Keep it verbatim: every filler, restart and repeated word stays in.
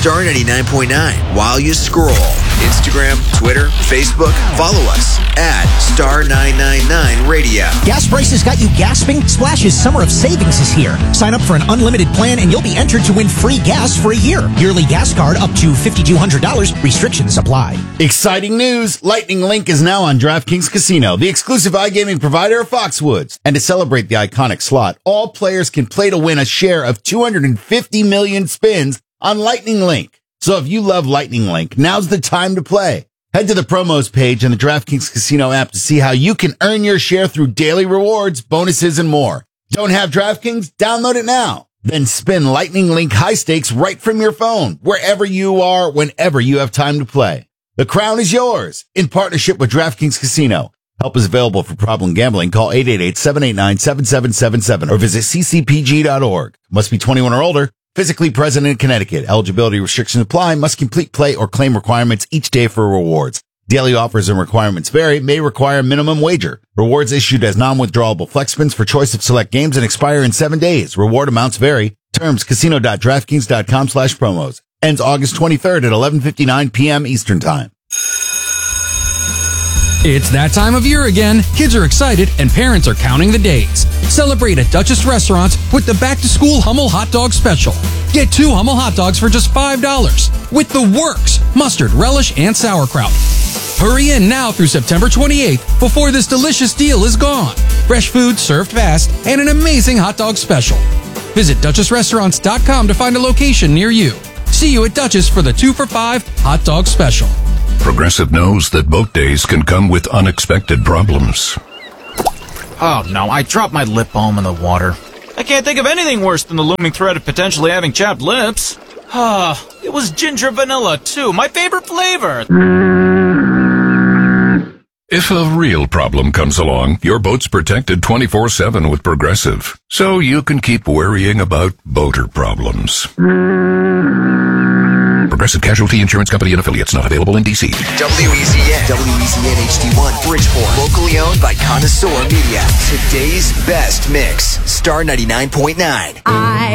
Star ninety-nine point nine while you scroll. Instagram, Twitter, Facebook. Follow us at Star nine ninety-nine Radio. Gas prices got you gasping? Splash's Summer of Savings is here. Sign up for an unlimited plan and you'll be entered to win free gas for a year. Yearly gas card up to five thousand two hundred dollars. Restrictions apply. Exciting news! Lightning Link is now on DraftKings Casino, the exclusive iGaming provider of Foxwoods. And to celebrate the iconic slot, all players can play to win a share of two hundred fifty million spins on Lightning Link. So if you love Lightning Link, now's the time to play. Head to the promos page in the DraftKings Casino app to see how you can earn your share through daily rewards, bonuses, and more. Don't have DraftKings? Download it now. Then spin Lightning Link high stakes right from your phone, wherever you are, whenever you have time to play. The crown is yours in partnership with DraftKings Casino. Help is available for problem gambling. Call eight eight eight, seven eight nine, seven seven seven seven or visit c c p g dot org. Must be twenty-one or older. Physically present in Connecticut. Eligibility restrictions apply. Must complete play or claim requirements each day for rewards. Daily offers and requirements vary. May require minimum wager. Rewards issued as non-withdrawable flex spins for choice of select games and expire in seven days. Reward amounts vary. Terms casino dot draftkings dot com slash promos. Ends August twenty-third at eleven fifty-nine p.m. Eastern Time. It's that time of year again. Kids are excited and parents are counting the days. Celebrate at Duchess Restaurants with the back-to-school Hummel Hot Dog Special. Get two Hummel hot dogs for just five dollars with the works, mustard, relish, and sauerkraut. Hurry in now through September twenty-eighth before this delicious deal is gone. Fresh food served fast and an amazing hot dog special. Visit Duchess Restaurants dot com to find a location near you. See you at Duchess for the two for five hot dog special. Progressive knows that boat days can come with unexpected problems. Oh no, I dropped my lip balm in the water. I can't think of anything worse than the looming threat of potentially having chapped lips. Ah, it was ginger vanilla too, my favorite flavor. If a real problem comes along, your boat's protected twenty-four seven with Progressive, so you can keep worrying about boater problems. Progressive Casualty Insurance Company and Affiliates, not available in D C. W E Z N, W E Z N H D one, Bridgeport. Locally owned by Connoisseur Media. Today's best mix, Star ninety-nine point nine. I